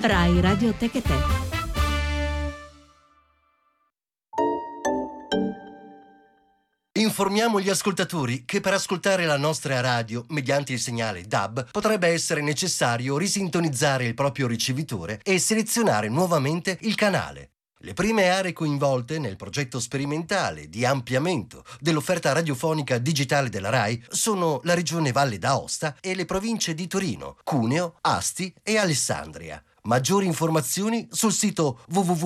Rai Radioteca Te. Informiamo gli ascoltatori che per ascoltare la nostra radio mediante il segnale DAB potrebbe essere necessario risintonizzare il proprio ricevitore e selezionare nuovamente il canale. Le prime aree coinvolte nel progetto sperimentale di ampliamento dell'offerta radiofonica digitale della RAI sono la regione Valle d'Aosta e le province di Torino, Cuneo, Asti e Alessandria. Maggiori informazioni sul sito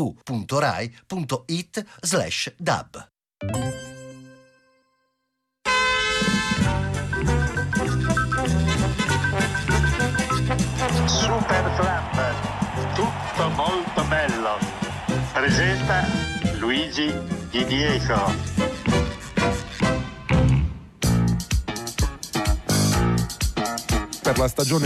www.rai.it/DAB. Super Club, tutto molto bello. Presenta Luigi Di Diego. Per la stagione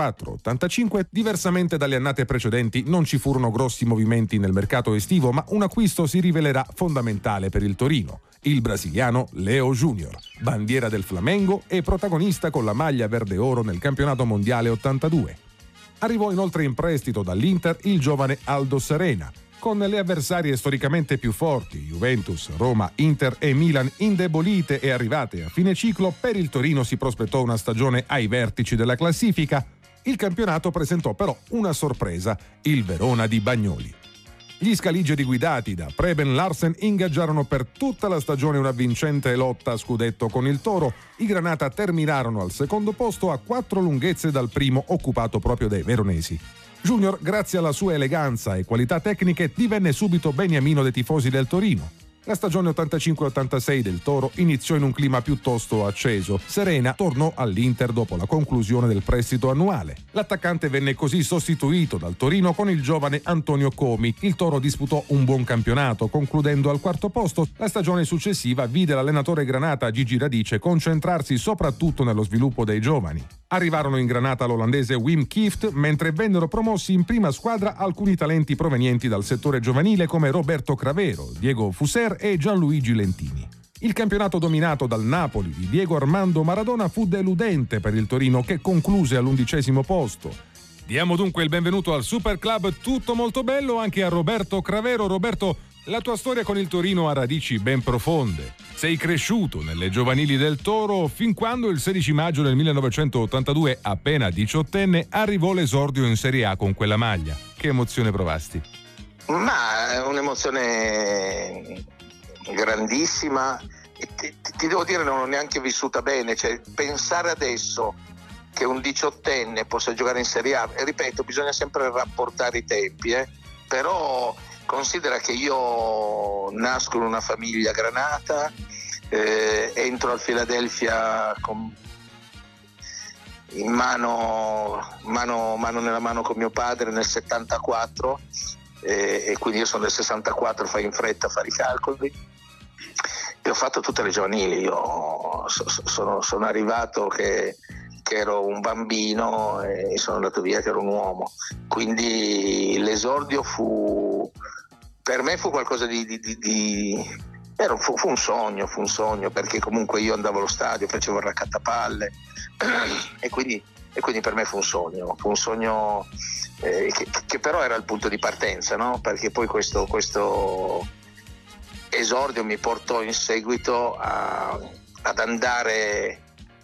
84-85, diversamente dalle annate precedenti, non ci furono grossi movimenti nel mercato estivo, ma un acquisto si rivelerà fondamentale per il Torino. Il brasiliano Leo Júnior, bandiera del Flamengo e protagonista con la maglia verde-oro nel campionato mondiale 82. Arrivò inoltre in prestito dall'Inter il giovane Aldo Serena. Con le avversarie storicamente più forti, Juventus, Roma, Inter e Milan, indebolite e arrivate a fine ciclo, per il Torino si prospettò una stagione ai vertici della classifica. Il campionato presentò però una sorpresa, il Verona di Bagnoli. Gli scaligeri guidati da Preben Larsen ingaggiarono per tutta la stagione una vincente lotta a scudetto con il Toro. I Granata terminarono al secondo posto a 4 lunghezze dal primo, occupato proprio dai veronesi. Júnior, grazie alla sua eleganza e qualità tecniche, divenne subito beniamino dei tifosi del Torino. La stagione 85-86 del Toro iniziò in un clima piuttosto acceso. Serena tornò all'Inter dopo la conclusione del prestito annuale. L'attaccante venne così sostituito dal Torino con il giovane Antonio Comi. Il Toro disputò un buon campionato, concludendo al quarto posto. La stagione successiva vide l'allenatore granata Gigi Radice concentrarsi soprattutto nello sviluppo dei giovani. Arrivarono in Granata l'olandese Wim Kieft, mentre vennero promossi in prima squadra alcuni talenti provenienti dal settore giovanile come Roberto Cravero, Diego Fuser e Gianluigi Lentini. Il campionato dominato dal Napoli di Diego Armando Maradona fu deludente per il Torino, che concluse all'11° posto. Diamo dunque il benvenuto al Super Club tutto molto bello anche a Roberto Cravero. Roberto, la tua storia con il Torino ha radici ben profonde. Sei cresciuto nelle giovanili del Toro fin quando il 16 maggio del 1982, appena 18enne, arrivò l'esordio in Serie A con quella maglia. Che emozione provasti? Ma è un'emozione grandissima e ti devo dire non l'ho neanche vissuta bene, cioè pensare adesso che un 18enne possa giocare in Serie A, e ripeto, bisogna sempre rapportare i tempi, però considera che io nasco in una famiglia granata, entro al Philadelphia con in mano nella mano con mio padre nel 74, e quindi io sono del 64, fai in fretta a fare i calcoli, e ho fatto tutte le giovanili. Io sono arrivato che ero un bambino e sono andato via che ero un uomo, quindi l'esordio per me fu qualcosa fu un sogno, perché comunque io andavo allo stadio, facevo il raccattapalle e quindi per me fu un sogno che però era il punto di partenza, no? Perché poi questo esordio mi portò in seguito ad andare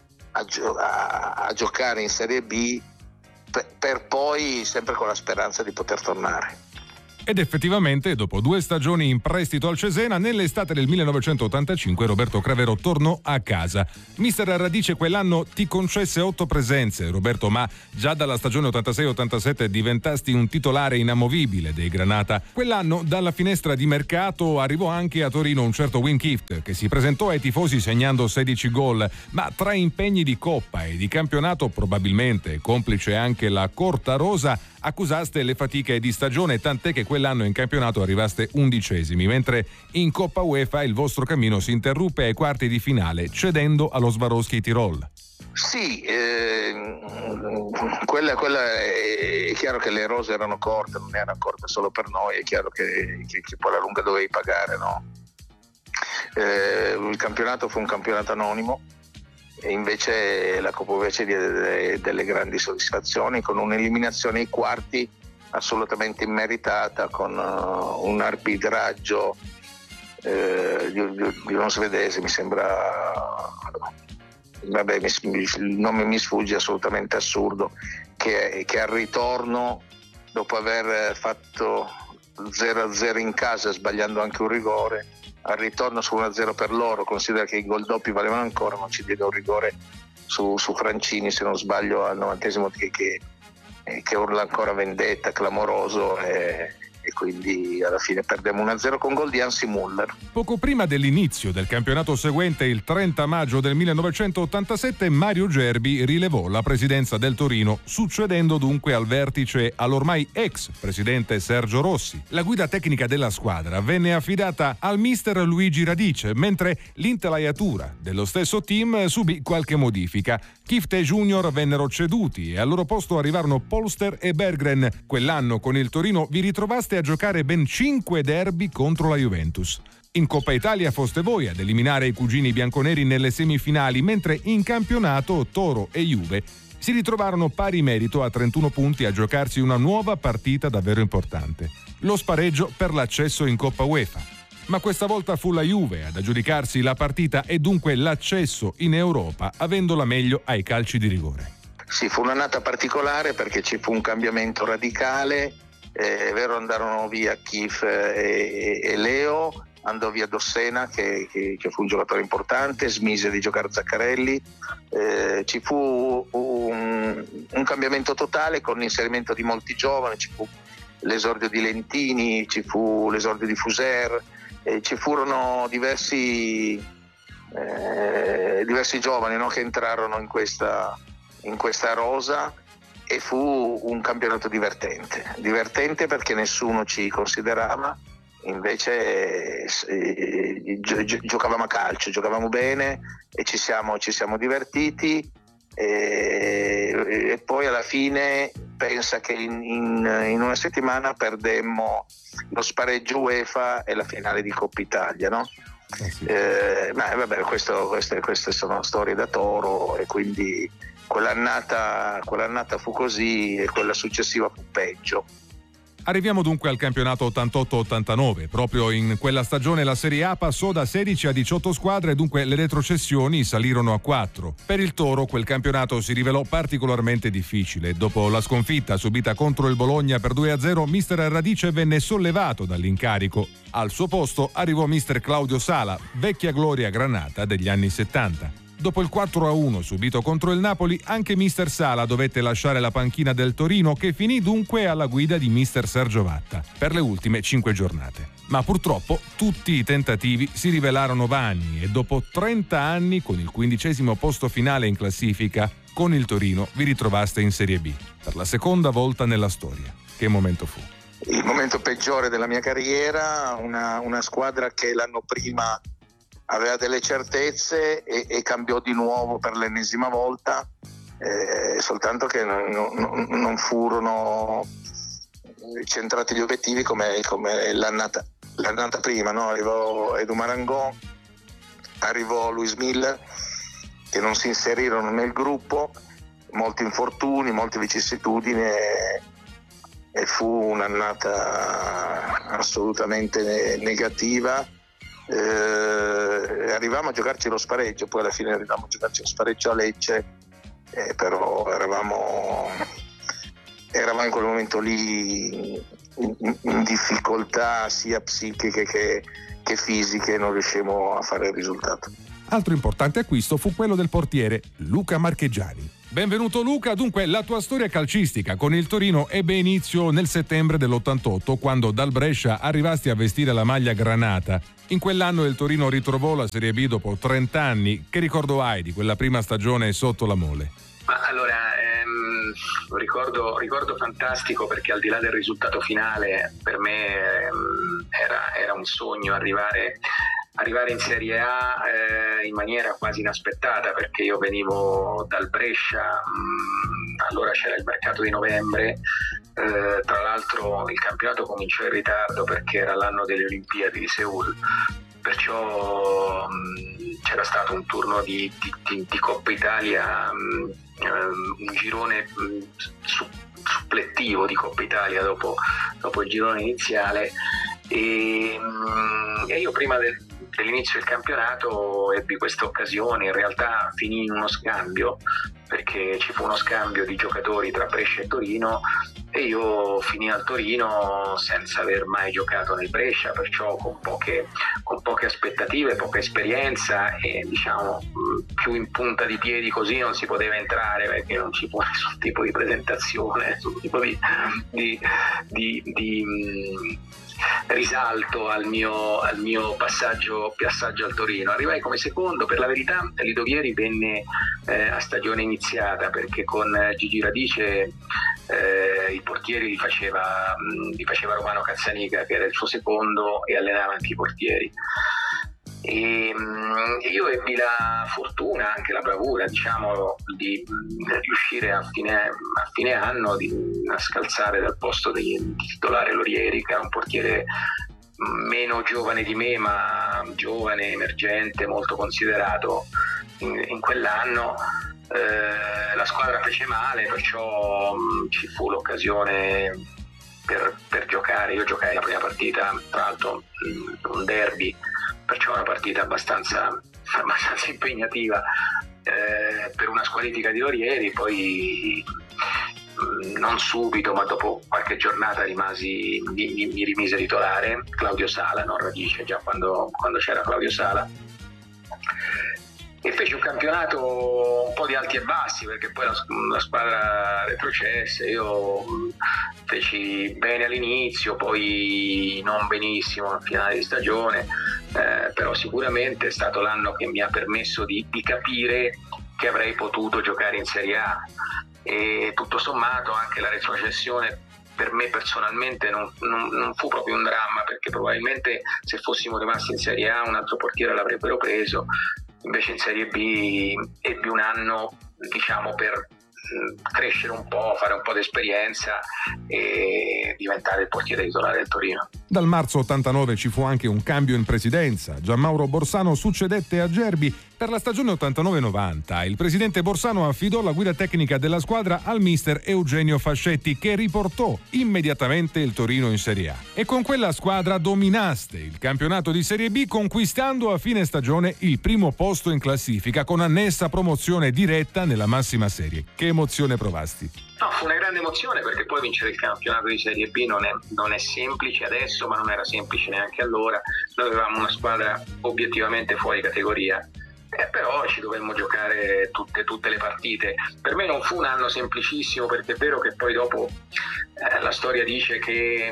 a giocare in Serie B per poi sempre con la speranza di poter tornare. Ed effettivamente, dopo 2 stagioni in prestito al Cesena, nell'estate del 1985 Roberto Cravero tornò a casa. Mister Radice quell'anno ti concesse 8 presenze, Roberto, ma già dalla stagione 86-87 diventasti un titolare inamovibile dei Granata. Quell'anno, dalla finestra di mercato, arrivò anche a Torino un certo Wim Kieft, che si presentò ai tifosi segnando 16 gol, ma tra impegni di Coppa e di campionato, probabilmente complice anche la corta rosa, accusaste le fatiche di stagione, tant'è che quell'anno in campionato arrivaste 11esimi, mentre in Coppa UEFA il vostro cammino si interruppe ai quarti di finale cedendo allo Swarovski Tirol. Sì, quella è chiaro che le rose erano corte, non erano corte solo per noi, è chiaro che poi alla lunga dovevi pagare, no? Il campionato fu un campionato anonimo, e invece la Coppa UEFA diede delle grandi soddisfazioni, con un'eliminazione ai quarti assolutamente immeritata, con un arbitraggio di uno svedese, mi sembra, vabbè, il nome mi sfugge, assolutamente assurdo, che al ritorno, dopo aver fatto 0-0 in casa, sbagliando anche un rigore, al ritorno su 1-0 per loro, considera che i gol doppi valevano ancora, non ci diede un rigore su Francini, se non sbaglio, al 90esimo, che urla ancora vendetta, clamoroso, e quindi alla fine perdemmo 1-0 con gol di Hansi Müller. Poco prima dell'inizio del campionato seguente, il 30 maggio del 1987, Mario Gerbi rilevò la presidenza del Torino, succedendo dunque al vertice all'ormai ex presidente Sergio Rossi. La guida tecnica della squadra venne affidata al mister Luigi Radice, mentre l'intelaiatura dello stesso team subì qualche modifica. Kifte Junior vennero ceduti e al loro posto arrivarono Polster e Berggren. Quell'anno con il Torino vi ritrovaste a giocare ben 5 derby contro la Juventus. In Coppa Italia foste voi ad eliminare i cugini bianconeri nelle semifinali, mentre in campionato Toro e Juve si ritrovarono pari merito a 31 punti a giocarsi una nuova partita davvero importante: lo spareggio per l'accesso in Coppa UEFA. Ma questa volta fu la Juve ad aggiudicarsi la partita e dunque l'accesso in Europa, avendola meglio ai calci di rigore. Sì, fu un'annata particolare perché ci fu un cambiamento radicale. È vero, andarono via Kif e Leo, andò via Dossena che fu un giocatore importante, smise di giocare Zaccarelli, ci fu un cambiamento totale con l'inserimento di molti giovani, ci fu l'esordio di Lentini, ci fu l'esordio di Fuser, ci furono diversi giovani, no, che entrarono in questa rosa, e fu un campionato divertente perché nessuno ci considerava, invece giocavamo a calcio, giocavamo bene e ci siamo divertiti, e poi alla fine pensa che in una settimana perdemmo lo spareggio UEFA e la finale di Coppa Italia, no? Sì. Vabbè, queste sono storie da Toro, e quindi quell'annata fu così e quella successiva fu peggio. Arriviamo dunque al campionato 88-89. Proprio in quella stagione la Serie A passò da 16 a 18 squadre e dunque le retrocessioni salirono a 4. Per il Toro quel campionato si rivelò particolarmente difficile. Dopo la sconfitta subita contro il Bologna per 2-0, mister Radice venne sollevato dall'incarico. Al suo posto arrivò mister Claudio Sala, vecchia gloria granata degli anni 70. Dopo il 4-1 subito contro il Napoli, anche mister Sala dovette lasciare la panchina del Torino, che finì dunque alla guida di mister Sergio Vatta per le ultime 5 giornate. Ma purtroppo tutti i tentativi si rivelarono vani e dopo 30 anni, con il 15° posto finale in classifica, con il Torino vi ritrovaste in Serie B per la seconda volta nella storia. Che momento fu? Il momento peggiore della mia carriera, una squadra che l'anno prima aveva delle certezze e cambiò di nuovo per l'ennesima volta, soltanto che non furono centrati gli obiettivi come l'annata prima, no? Arrivò Edu Marangon, arrivò Luis Miller, che non si inserirono nel gruppo, molti infortuni, molte vicissitudini, e fu un'annata assolutamente negativa. Arrivavamo a giocarci lo spareggio, poi alla fine arrivavamo a giocarci lo spareggio a Lecce, però eravamo in quel momento lì in difficoltà sia psichiche che fisiche, non riuscivamo a fare il risultato. Altro importante acquisto fu quello del portiere Luca Marchegiani. Benvenuto Luca, dunque la tua storia calcistica con il Torino ebbe inizio nel settembre dell'88, quando dal Brescia arrivasti a vestire la maglia granata. In quell'anno il Torino ritrovò la Serie B dopo 30 anni. Che ricordo hai di quella prima stagione sotto la Mole? Ma allora, ricordo fantastico, perché al di là del risultato finale per me era un sogno arrivare in Serie A in maniera quasi inaspettata, perché io venivo dal Brescia, allora c'era il mercato di novembre, tra l'altro il campionato cominciò in ritardo perché era l'anno delle Olimpiadi di Seul, perciò c'era stato un turno di Coppa Italia, un girone supplettivo di Coppa Italia dopo il girone iniziale, e io prima dell'inizio del campionato ebbi questa occasione. In realtà finì in uno scambio, perché ci fu uno scambio di giocatori tra Brescia e Torino, e io finì al Torino senza aver mai giocato nel Brescia, perciò con poche aspettative, poca esperienza, e diciamo più in punta di piedi così non si poteva entrare, perché non ci fu nessun tipo di presentazione, nessun tipo di risalto al mio passaggio al Torino. Arrivai come secondo. Per la verità Lido Vieri venne a stagione iniziata, perché con Gigi Radice i portieri li faceva Romano Cazzanica, che era il suo secondo e allenava anche i portieri. E io ebbi la fortuna, anche la bravura, diciamo, di riuscire a fine anno a scalzare dal posto di titolare Lorieri, che era un portiere meno giovane di me, ma giovane, emergente, molto considerato in quell'anno. La squadra fece male, perciò ci fu l'occasione per giocare. Io giocai la prima partita, tra l'altro un derby, perciò una partita abbastanza impegnativa, per una squalifica di Lorieri. Poi non subito, ma dopo qualche giornata mi rimise titolare Claudio Sala, non Radice, già quando c'era Claudio Sala, e fece un campionato un po' di alti e bassi, perché poi la squadra retrocesse. Io feci bene all'inizio, poi non benissimo a finale di stagione, però sicuramente è stato l'anno che mi ha permesso di capire che avrei potuto giocare in Serie A, e tutto sommato anche la retrocessione per me personalmente non fu proprio un dramma, perché probabilmente se fossimo rimasti in Serie A un altro portiere l'avrebbero preso. Invece in Serie B ebbi un anno, diciamo, per crescere un po', fare un po' di esperienza e diventare il portiere titolare del Torino. Dal marzo 89 ci fu anche un cambio in presidenza. Gianmauro Borsano succedette a Gerbi. Per la stagione 89-90 il presidente Borsano affidò la guida tecnica della squadra al mister Eugenio Fascetti, che riportò immediatamente il Torino in Serie A. E con quella squadra dominaste il campionato di Serie B, conquistando a fine stagione il primo posto in classifica, con annessa promozione diretta nella massima serie. Che emozione provasti? No, fu una grande emozione, perché poi vincere il campionato di Serie B non è semplice adesso, ma non era semplice neanche allora. Noi avevamo una squadra obiettivamente fuori categoria, però ci dovemmo giocare tutte le partite. Per me non fu un anno semplicissimo, perché è vero che poi dopo la storia dice che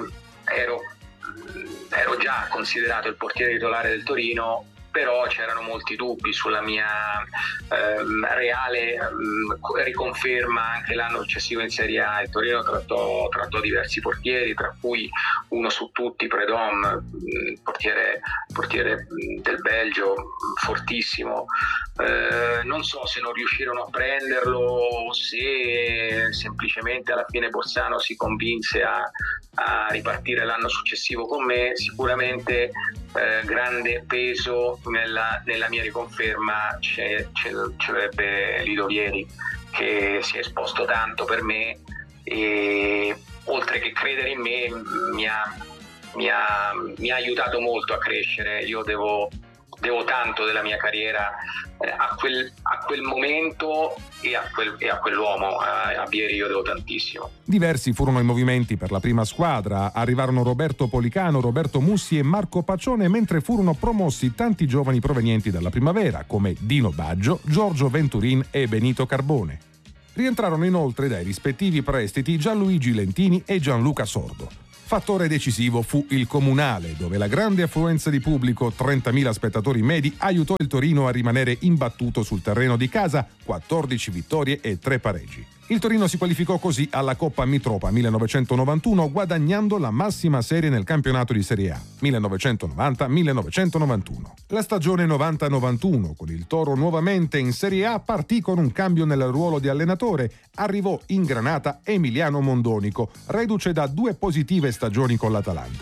ero già considerato il portiere titolare del Torino, però c'erano molti dubbi sulla mia reale riconferma. Anche l'anno successivo in Serie A il Torino trattò diversi portieri, tra cui uno su tutti, Predom, portiere del Belgio, fortissimo. Non so se non riuscirono a prenderlo o se semplicemente alla fine Borsano si convinse a ripartire l'anno successivo con me. Sicuramente grande peso nella mia riconferma c'è Lido Vieri, che si è esposto tanto per me, e oltre che credere in me mi ha aiutato molto a crescere. Io devo tanto della mia carriera a quel momento e a quell'uomo. A Vieri io devo tantissimo. Diversi furono i movimenti per la prima squadra. Arrivarono Roberto Policano, Roberto Mussi e Marco Paccione, mentre furono promossi tanti giovani provenienti dalla primavera, come Dino Baggio, Giorgio Venturin e Benito Carbone. Rientrarono inoltre dai rispettivi prestiti Gianluigi Lentini e Gianluca Sordo. Fattore decisivo fu il Comunale, dove la grande affluenza di pubblico, 30.000 spettatori medi, aiutò il Torino a rimanere imbattuto sul terreno di casa, 14 vittorie e 3 pareggi. Il Torino si qualificò così alla Coppa Mitropa 1991, guadagnando la massima serie nel campionato di Serie A, 1990-1991. La stagione 90-91, con il Toro nuovamente in Serie A, partì con un cambio nel ruolo di allenatore. Arrivò in Granata Emiliano Mondonico, reduce da 2 positive stagioni con l'Atalanta.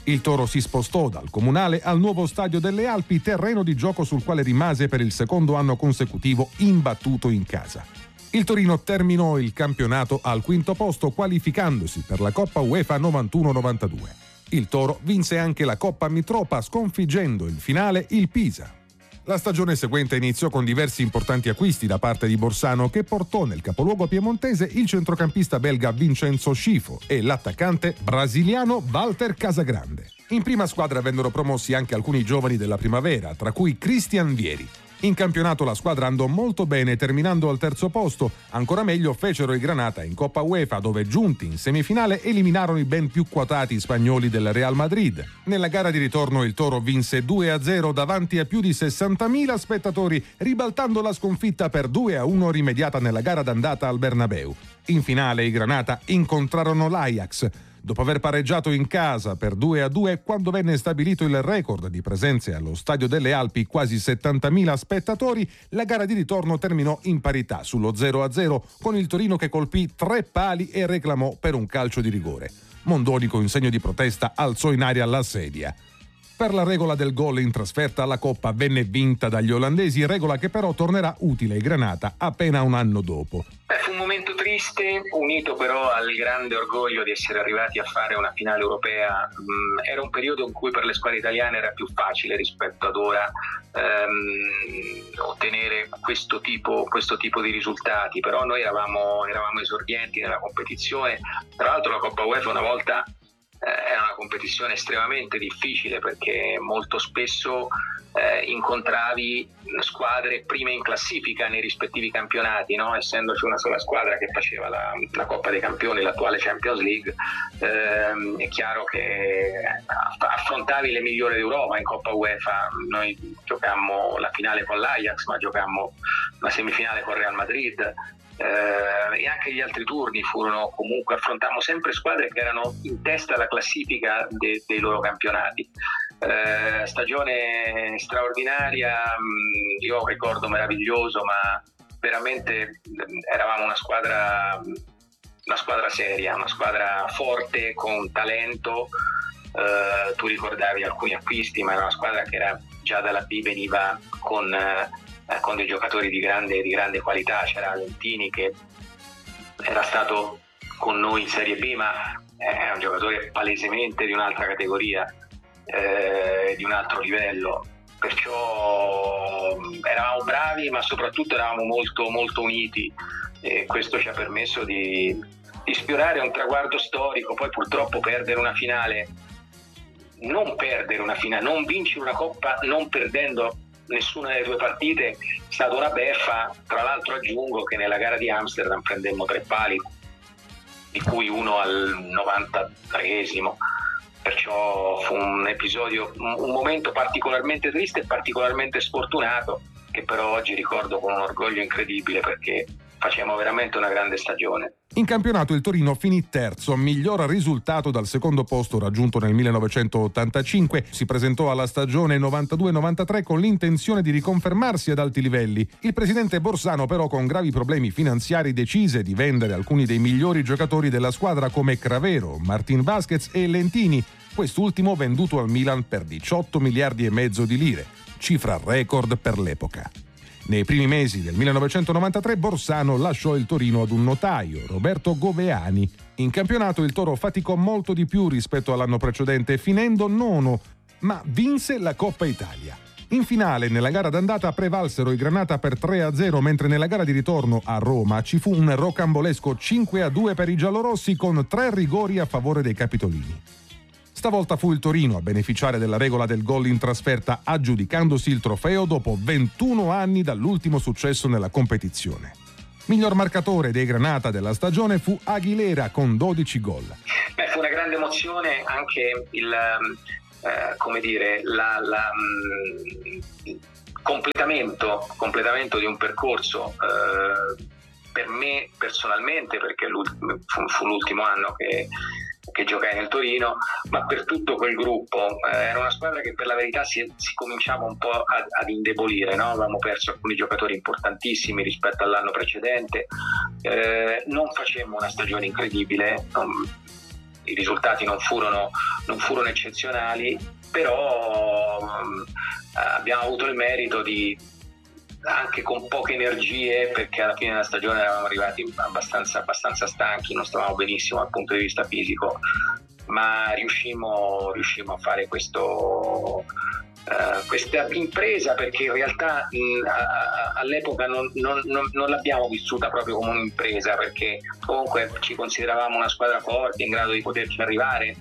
Il Toro si spostò dal Comunale al nuovo Stadio delle Alpi, terreno di gioco sul quale rimase per il secondo anno consecutivo imbattuto in casa. Il Torino terminò il campionato al quinto posto, qualificandosi per la Coppa UEFA 91-92. Il Toro vinse anche la Coppa Mitropa, sconfiggendo in finale il Pisa. La stagione seguente iniziò con diversi importanti acquisti da parte di Borsano, che portò nel capoluogo piemontese il centrocampista belga Vincenzo Scifo e l'attaccante brasiliano Walter Casagrande. In prima squadra vennero promossi anche alcuni giovani della primavera, tra cui Cristian Vieri. In campionato la squadra andò molto bene, terminando al terzo posto. Ancora meglio fecero i Granata in Coppa UEFA, dove giunti in semifinale eliminarono i ben più quotati spagnoli del Real Madrid. Nella gara di ritorno il Toro vinse 2-0 davanti a più di 60.000 spettatori, ribaltando la sconfitta per 2-1 rimediata nella gara d'andata al Bernabeu. In finale i Granata incontrarono l'Ajax. Dopo aver pareggiato in casa per 2-2, quando venne stabilito il record di presenze allo Stadio delle Alpi, quasi 70.000 spettatori, la gara di ritorno terminò in parità sullo 0-0, con il Torino che colpì 3 pali e reclamò per un calcio di rigore. Mondonico, in segno di protesta, alzò in aria la sedia. Per la regola del gol in trasferta, la Coppa venne vinta dagli olandesi, regola che però tornerà utile ai Granata appena un anno dopo. Fu un momento triste, unito però al grande orgoglio di essere arrivati a fare una finale europea. Era un periodo in cui per le squadre italiane era più facile rispetto ad ora ottenere questo tipo di risultati, però noi eravamo esordienti nella competizione. Tra l'altro la Coppa UEFA una volta era una competizione estremamente difficile, perché molto spesso incontravi squadre prime in classifica nei rispettivi campionati, no? Essendoci una sola squadra che faceva la Coppa dei Campioni, l'attuale Champions League, è chiaro che affrontavi le migliori d'Europa in Coppa UEFA. Noi giocammo la finale con l'Ajax, ma giocammo la semifinale con Real Madrid, e anche gli altri turni furono, comunque affrontammo sempre squadre che erano in testa alla classifica dei loro campionati. Stagione straordinaria, io ho un ricordo meraviglioso, ma veramente eravamo una squadra seria, una squadra forte, con talento. Tu ricordavi alcuni acquisti, ma era una squadra che era già dalla B, veniva con dei giocatori di grande qualità. C'era Lentini, che era stato con noi in Serie B, ma è un giocatore palesemente di un'altra categoria, di un altro livello. Perciò eravamo bravi, ma soprattutto eravamo molto molto uniti, e questo ci ha permesso di sfiorare un traguardo storico. Poi purtroppo non vincere una Coppa non perdendo nessuna delle 2 partite è stata una beffa. Tra l'altro aggiungo che nella gara di Amsterdam prendemmo 3 pali, di cui uno al 93esimo, perciò fu un episodio, un momento particolarmente triste e particolarmente sfortunato, che però oggi ricordo con un orgoglio incredibile, perché facevamo veramente una grande stagione. In campionato il Torino finì terzo, miglior risultato dal secondo posto raggiunto nel 1985. Si presentò alla stagione 92-93 con l'intenzione di riconfermarsi ad alti livelli. Il presidente Borsano però, con gravi problemi finanziari, decise di vendere alcuni dei migliori giocatori della squadra, come Cravero, Martin Vasquez e Lentini, quest'ultimo venduto al Milan per 18 miliardi e mezzo di lire, cifra record per l'epoca. Nei primi mesi del 1993 Borsano lasciò il Torino ad un notaio, Roberto Goveani. In campionato il Toro faticò molto di più rispetto all'anno precedente, finendo nono, ma vinse la Coppa Italia. In finale, nella gara d'andata, prevalsero i Granata per 3-0, mentre nella gara di ritorno a Roma ci fu un rocambolesco 5-2 per i giallorossi, con 3 rigori a favore dei capitolini. Stavolta fu il Torino a beneficiare della regola del gol in trasferta, aggiudicandosi il trofeo dopo 21 anni dall'ultimo successo nella competizione. Miglior marcatore dei Granata della stagione fu Aguilera con 12 gol. Fu una grande emozione anche il completamento di un percorso, per me personalmente, perché fu l'ultimo anno che giocai nel Torino, ma per tutto quel gruppo. Era una squadra che per la verità si cominciava un po' ad indebolire, no? Avevamo perso alcuni giocatori importantissimi rispetto all'anno precedente, non facemmo una stagione incredibile, i risultati non furono non furono eccezionali, però abbiamo avuto il merito di, anche con poche energie, perché alla fine della stagione eravamo arrivati abbastanza stanchi, non stavamo benissimo dal punto di vista fisico, ma riuscimmo a fare questa impresa, perché in realtà all'epoca non l'abbiamo vissuta proprio come un'impresa, perché comunque ci consideravamo una squadra forte, in grado di poterci arrivare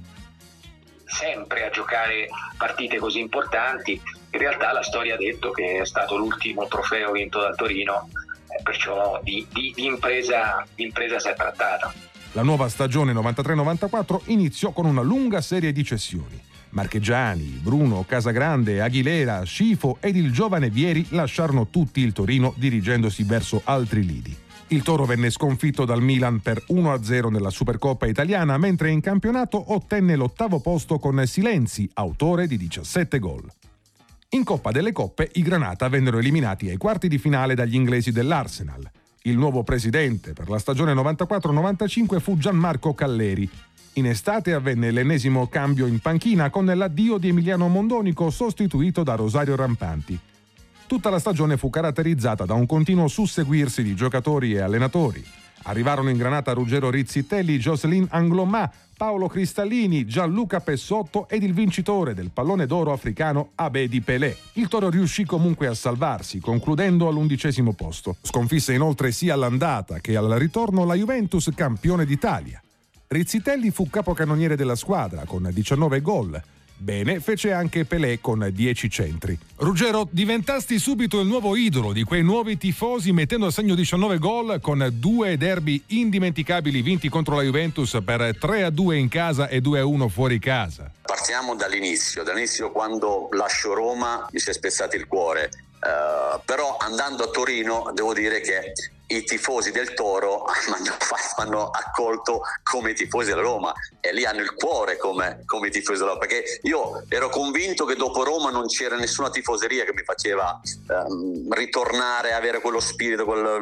sempre a giocare partite così importanti. In realtà la storia ha detto che è stato l'ultimo trofeo vinto dal Torino, perciò di impresa si è trattata. La nuova stagione 93-94 iniziò con una lunga serie di cessioni. Marchegiani, Bruno, Casagrande, Aguilera, Scifo ed il giovane Vieri lasciarono tutti il Torino dirigendosi verso altri lidi. Il Toro venne sconfitto dal Milan per 1-0 nella Supercoppa italiana, mentre in campionato ottenne l'8° posto con Silenzi, autore di 17 gol. In Coppa delle Coppe i Granata vennero eliminati ai quarti di finale dagli inglesi dell'Arsenal. Il nuovo presidente per la stagione 94-95 fu Gianmarco Calleri. In estate avvenne l'ennesimo cambio in panchina con l'addio di Emiliano Mondonico, sostituito da Rosario Rampanti. Tutta la stagione fu caratterizzata da un continuo susseguirsi di giocatori e allenatori. Arrivarono in Granata Ruggero Rizzitelli, Jocelyn Anglomà, Paolo Cristallini, Gianluca Pessotto ed il vincitore del pallone d'oro africano Abedi Pelé. Il Toro riuscì comunque a salvarsi, concludendo all'11° posto. Sconfisse inoltre sia all'andata che al ritorno la Juventus, campione d'Italia. Rizzitelli fu capocannoniere della squadra con 19 gol. Bene fece anche Pelé con 10 centri. Ruggero, diventasti subito il nuovo idolo di quei nuovi tifosi, mettendo a segno 19 gol con 2 derby indimenticabili vinti contro la Juventus per 3-2 in casa e 2-1 fuori casa. Partiamo dall'inizio quando lascio Roma mi si è spezzato il cuore, però andando a Torino devo dire che i tifosi del Toro mi hanno accolto come i tifosi della Roma, e lì hanno il cuore come i tifosi della Roma, perché io ero convinto che dopo Roma non c'era nessuna tifoseria che mi faceva ritornare a avere quello spirito,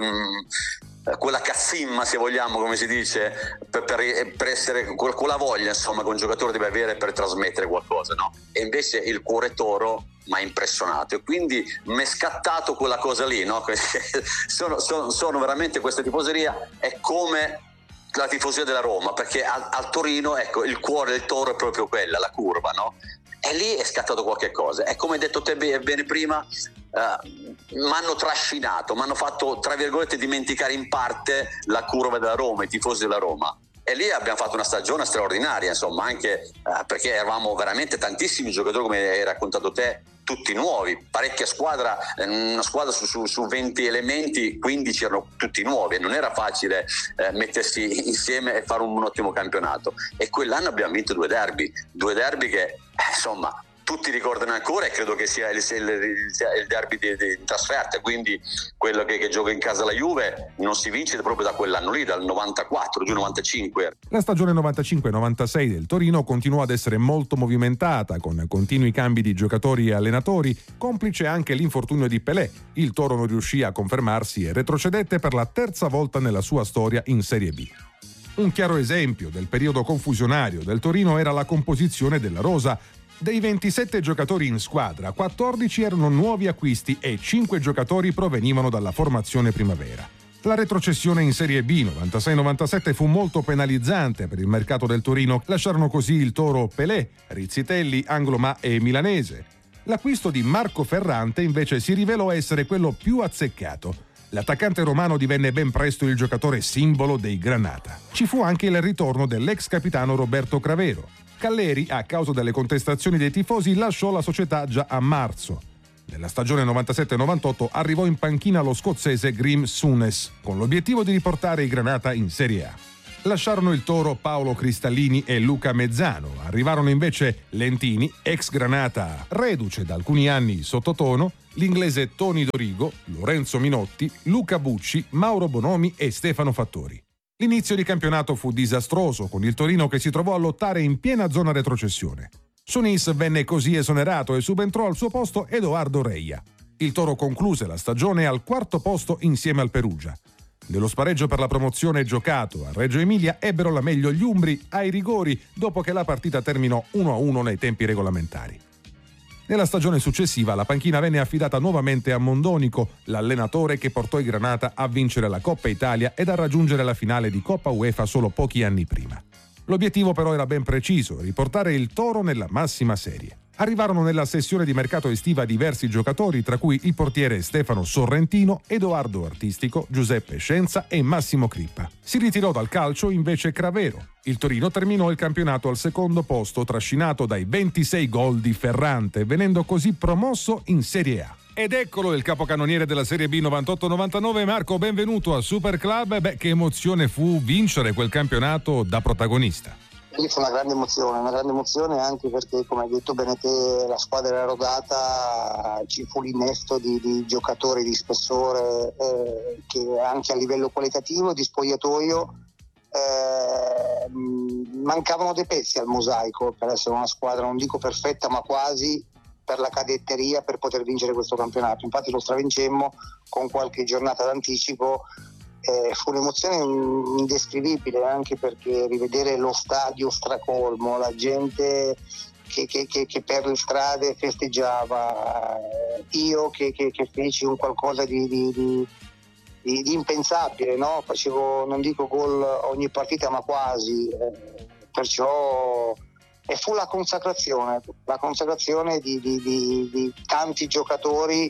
quella cazzimma, se vogliamo, come si dice, per essere quella voglia, insomma, che un giocatore deve avere per trasmettere qualcosa, no? E invece il cuore Toro mi ha impressionato, e quindi mi è scattato quella cosa lì, no? Sono veramente, questa tifoseria è come la tifoseria della Roma, perché al Torino, ecco, il cuore del Toro è proprio quella, la curva, no? E lì è scattato qualche cosa, e come hai detto te bene prima, mi hanno trascinato, mi hanno fatto, tra virgolette, dimenticare in parte la curva della Roma, i tifosi della Roma. E lì abbiamo fatto una stagione straordinaria, insomma, anche perché eravamo veramente tantissimi giocatori, come hai raccontato te, tutti nuovi, parecchia squadra, una squadra su 20 elementi, 15 erano tutti nuovi, e non era facile mettersi insieme e fare un ottimo campionato. E quell'anno abbiamo vinto 2 derby che, insomma, tutti ricordano ancora, e credo che sia il derby di trasferta, quindi quello che gioca in casa la Juve non si vince proprio da quell'anno lì, dal 94, giù 95. La stagione 95-96 del Torino continuò ad essere molto movimentata, con continui cambi di giocatori e allenatori, complice anche l'infortunio di Pelé. Il Toro non riuscì a confermarsi e retrocedette per la 3ª volta nella sua storia in Serie B. Un chiaro esempio del periodo confusionario del Torino era la composizione della rosa. Dei 27 giocatori in squadra, 14 erano nuovi acquisti e 5 giocatori provenivano dalla formazione primavera. La retrocessione in Serie B 96-97 fu molto penalizzante per il mercato del Torino. Lasciarono così il Toro Pelé, Rizzitelli, Anglomà e Milanese. L'acquisto di Marco Ferrante invece si rivelò essere quello più azzeccato. L'attaccante romano divenne ben presto il giocatore simbolo dei Granata. Ci fu anche il ritorno dell'ex capitano Roberto Cravero. Calleri, a causa delle contestazioni dei tifosi, lasciò la società già a marzo. Nella stagione 97-98 arrivò in panchina lo scozzese Grim Souness, con l'obiettivo di riportare i Granata in Serie A. Lasciarono il Toro Paolo Cristallini e Luca Mezzano. Arrivarono invece Lentini, ex Granata, reduce da alcuni anni sottotono, l'inglese Tony Dorigo, Lorenzo Minotti, Luca Bucci, Mauro Bonomi e Stefano Fattori. L'inizio di campionato fu disastroso, con il Torino che si trovò a lottare in piena zona retrocessione. Sonis venne così esonerato e subentrò al suo posto Edoardo Reia. Il Toro concluse la stagione al 4° posto insieme al Perugia. Nello spareggio per la promozione giocato a Reggio Emilia ebbero la meglio gli umbri ai rigori dopo che la partita terminò 1-1 nei tempi regolamentari. Nella stagione successiva la panchina venne affidata nuovamente a Mondonico, l'allenatore che portò i Granata a vincere la Coppa Italia ed a raggiungere la finale di Coppa UEFA solo pochi anni prima. L'obiettivo però era ben preciso: riportare il Toro nella massima serie. Arrivarono nella sessione di mercato estiva diversi giocatori, tra cui il portiere Stefano Sorrentino, Edoardo Artistico, Giuseppe Scienza e Massimo Crippa. Si ritirò dal calcio invece Cravero. Il Torino terminò il campionato al secondo posto, trascinato dai 26 gol di Ferrante, venendo così promosso in Serie A. Ed eccolo il capocannoniere della Serie B 98-99, Marco, benvenuto a Super Club. Che emozione fu vincere quel campionato da protagonista. Lì fu una grande emozione anche perché, come hai detto bene te, la squadra era rodata, ci fu l'innesto di giocatori di spessore che anche a livello qualitativo di spogliatoio mancavano dei pezzi al mosaico per essere una squadra, non dico perfetta ma quasi, per la cadetteria, per poter vincere questo campionato. Infatti lo stravincemmo con qualche giornata d'anticipo. Fu un'emozione indescrivibile, anche perché rivedere lo stadio stracolmo, la gente che per le strade festeggiava, io che feci un qualcosa di impensabile, no? Facevo, non dico gol ogni partita ma quasi, perciò fu la consacrazione di tanti giocatori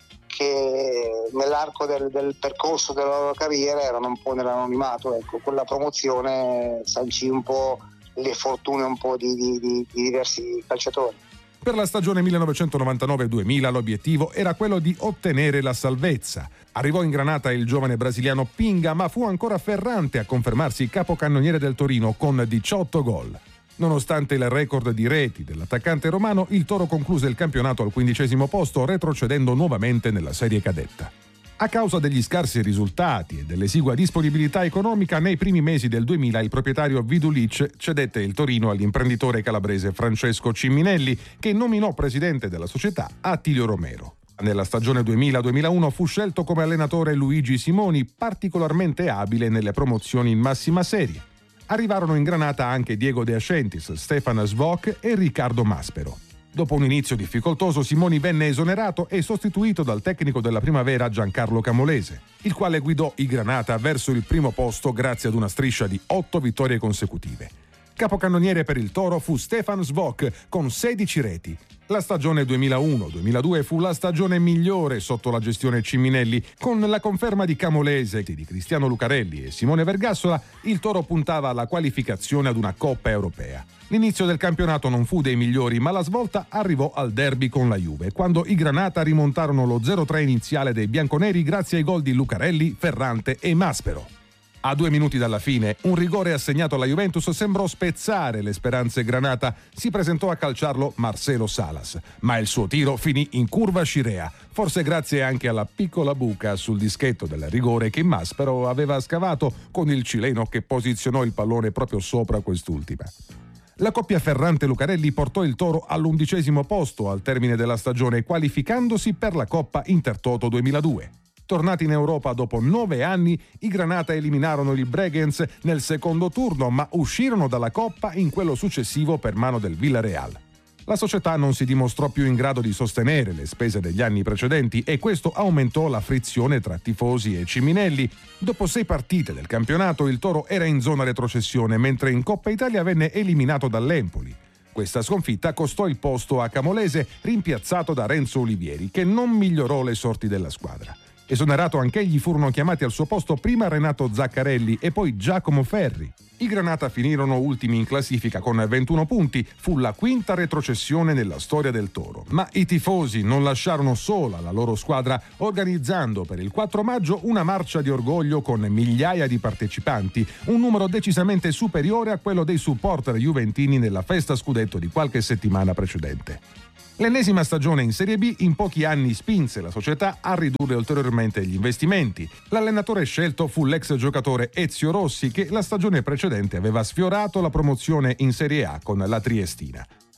che nell'arco del percorso della loro carriera erano un po' nell'anonimato. Ecco, quella promozione sancì un po' le fortune un po' di diversi calciatori. Per la stagione 1999-2000 l'obiettivo era quello di ottenere la salvezza. Arrivò in Granata il giovane brasiliano Pinga, ma fu ancora Ferrante a confermarsi capocannoniere del Torino con 18 gol. Nonostante il record di reti dell'attaccante romano, il Toro concluse il campionato al 15° posto, retrocedendo nuovamente nella serie cadetta. A causa degli scarsi risultati e dell'esigua disponibilità economica, nei primi mesi del 2000 il proprietario Vidulic cedette il Torino all'imprenditore calabrese Francesco Ciminelli, che nominò presidente della società Attilio Romero. Nella stagione 2000-2001 fu scelto come allenatore Luigi Simoni, particolarmente abile nelle promozioni in massima serie. Arrivarono in Granata anche Diego De Ascentis, Stefan Svok e Riccardo Maspero. Dopo un inizio difficoltoso, Simoni venne esonerato e sostituito dal tecnico della Primavera Giancarlo Camolese, il quale guidò i Granata verso il primo posto grazie ad una striscia di 8 vittorie consecutive. Capocannoniere per il Toro fu Stefan Svok con 16 reti. La stagione 2001-2002 fu la stagione migliore sotto la gestione Ciminelli. Con la conferma di Camolese, di Cristiano Lucarelli e Simone Vergassola, il Toro puntava alla qualificazione ad una Coppa Europea. L'inizio del campionato non fu dei migliori, ma la svolta arrivò al derby con la Juve, quando i Granata rimontarono lo 0-3 iniziale dei bianconeri grazie ai gol di Lucarelli, Ferrante e Maspero. A 2 minuti dalla fine, un rigore assegnato alla Juventus sembrò spezzare le speranze Granata. Si presentò a calciarlo Marcelo Salas, ma il suo tiro finì in curva scirea, forse grazie anche alla piccola buca sul dischetto del rigore che Maspero aveva scavato con il cileno che posizionò il pallone proprio sopra quest'ultima. La coppia Ferrante-Lucarelli portò il Toro all'11° posto al termine della stagione, qualificandosi per la Coppa Intertoto 2002. Tornati in Europa dopo 9 anni, i Granata eliminarono il Bregenz nel secondo turno, ma uscirono dalla Coppa in quello successivo per mano del Villarreal. La società non si dimostrò più in grado di sostenere le spese degli anni precedenti e questo aumentò la frizione tra tifosi e Ciminelli. Dopo 6 partite del campionato, il Toro era in zona retrocessione, mentre in Coppa Italia venne eliminato dall'Empoli. Questa sconfitta costò il posto a Camolese, rimpiazzato da Renzo Olivieri, che non migliorò le sorti della squadra. Esonerato anch'egli, furono chiamati al suo posto prima Renato Zaccarelli e poi Giacomo Ferri. I Granata finirono ultimi in classifica con 21 punti, fu la 5ª retrocessione nella storia del Toro. Ma i tifosi non lasciarono sola la loro squadra, organizzando per il 4 maggio una marcia di orgoglio con migliaia di partecipanti, un numero decisamente superiore a quello dei supporter juventini nella festa scudetto di qualche settimana precedente. L'ennesima stagione in Serie B in pochi anni spinse la società a ridurre ulteriormente gli investimenti. L'allenatore scelto fu l'ex giocatore Ezio Rossi, che la stagione precedente aveva sfiorato la promozione in Serie A con la Triestina.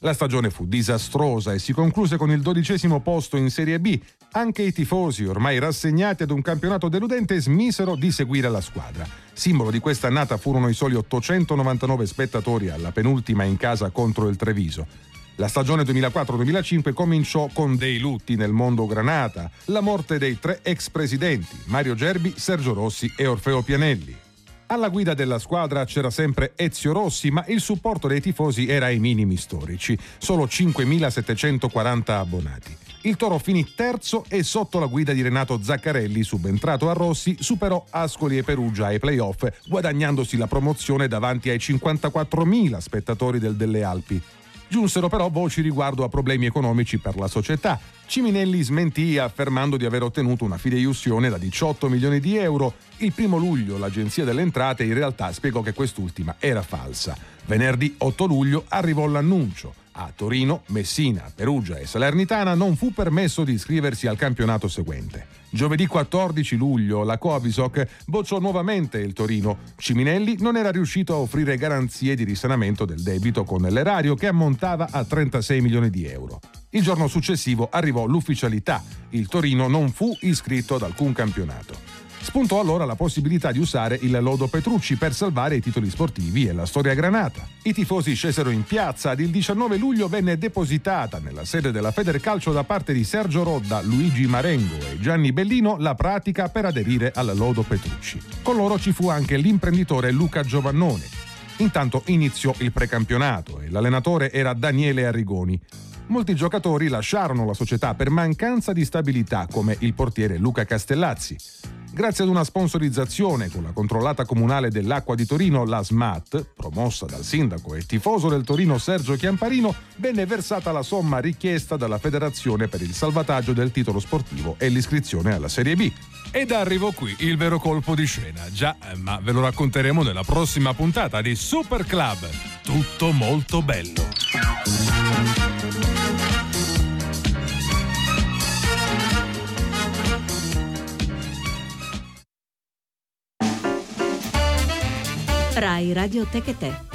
La stagione fu disastrosa e si concluse con il 12° posto in Serie B. Anche i tifosi, ormai rassegnati ad un campionato deludente, smisero di seguire la squadra. Simbolo di questa annata furono i soli 899 spettatori alla penultima in casa contro il Treviso. La stagione 2004-2005 cominciò con dei lutti nel mondo granata, la morte dei 3 ex presidenti, Mario Gerbi, Sergio Rossi e Orfeo Pianelli. Alla guida della squadra c'era sempre Ezio Rossi, ma il supporto dei tifosi era ai minimi storici, solo 5.740 abbonati. Il Toro finì terzo e sotto la guida di Renato Zaccarelli, subentrato a Rossi, superò Ascoli e Perugia ai play-off, guadagnandosi la promozione davanti ai 54.000 spettatori del Delle Alpi. Giunsero però voci riguardo a problemi economici per la società. Ciminelli smentì affermando di aver ottenuto una fideiussione da 18 milioni di euro. Il 1 luglio l'Agenzia delle Entrate in realtà spiegò che quest'ultima era falsa. Venerdì 8 luglio arrivò l'annuncio. A Torino, Messina, Perugia e Salernitana non fu permesso di iscriversi al campionato seguente. Giovedì 14 luglio la Coavisoc bocciò nuovamente il Torino. Ciminelli non era riuscito a offrire garanzie di risanamento del debito con l'erario, che ammontava a 36 milioni di euro. Il giorno successivo arrivò l'ufficialità. Il Torino non fu iscritto ad alcun campionato. Spuntò allora la possibilità di usare il lodo Petrucci per salvare i titoli sportivi e la storia granata. I tifosi scesero in piazza ed il 19 luglio venne depositata nella sede della Federcalcio da parte di Sergio Rodda, Luigi Marengo e Gianni Bellino la pratica per aderire al lodo Petrucci. Con loro ci fu anche l'imprenditore Luca Giovannone. Intanto iniziò il precampionato e l'allenatore era Daniele Arrigoni. Molti giocatori lasciarono la società per mancanza di stabilità, come il portiere Luca Castellazzi. Grazie ad una sponsorizzazione con la controllata comunale dell'acqua di Torino, la SMAT, promossa dal sindaco e tifoso del Torino Sergio Chiamparino, venne versata la somma richiesta dalla federazione per il salvataggio del titolo sportivo e l'iscrizione alla Serie B. Ed arrivò qui il vero colpo di scena, già, ma ve lo racconteremo nella prossima puntata di Super Club. Tutto molto bello. Rai Radio Tech e Te.